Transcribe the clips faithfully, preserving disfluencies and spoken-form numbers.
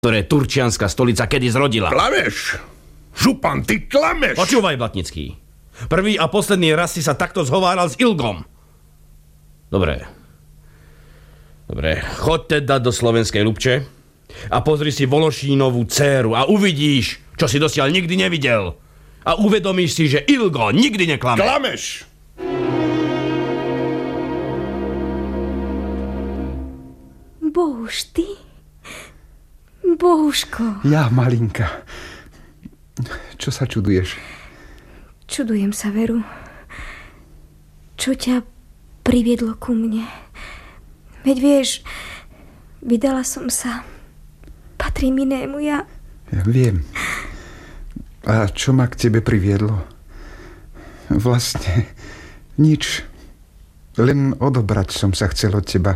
ktoré turčianska stolica kedy zrodila. Klameš! Župan, ty klameš! Počúvaj, Blatnický. Prvý a posledný raz si sa takto zhováral s Ilgom. Dobre. Dobre, choď teda do Slovenskej Ľupče a pozri si Vološínovú dcéru a uvidíš, čo si dosiaľ nikdy nevidel. A uvedomíš si, že Ilgo nikdy neklame. Klameš! Bohuž, ty? Bohuško. Ja, malinka. Čo sa čuduješ? Čudujem sa, Veru. Čo ťa priviedlo ku mne? Veď vieš, vydala som sa. Patrím inému, ja... Ja viem. A čo ma k tebe priviedlo? Vlastne nič. Len odobrať som sa chcel od teba.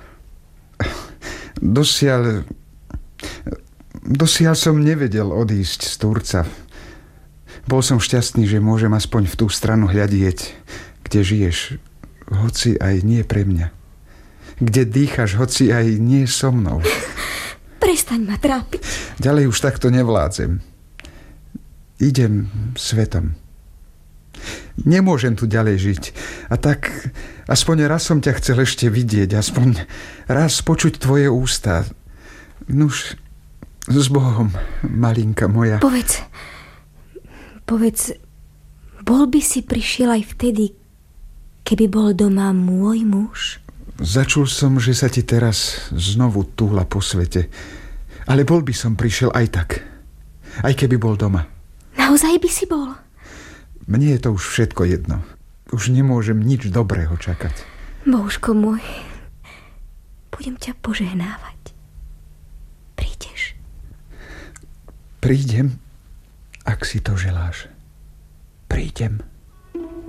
Dosiaľ... Dosiaľ som nevedel odísť z Turca. Bol som šťastný, že môžem aspoň v tú stranu hľadieť, kde žiješ, hoci aj nie pre mňa. Kde dýchaš, hoci aj nie so mnou. Prestaň ma trápiť. Ďalej už takto nevládzem. Idem svetom. Nemôžem tu ďalej žiť. A tak aspoň raz som ťa chcel ešte vidieť, aspoň raz počuť tvoje ústa. Nuž, s Bohom, malinka moja. Povedz, povedz, bol by si prišiel aj vtedy, keby bol doma môj muž? Začul som, že sa ti teraz znovu túhla po svete. Ale bol by som prišiel aj tak. Aj keby bol doma. Naozaj by si bol? Mne je to už všetko jedno. Už nemôžem nič dobrého čakať. Bohuško môj, budem ťa požehnávať. Prídeš? Prídem, ak si to želáš. Prídem.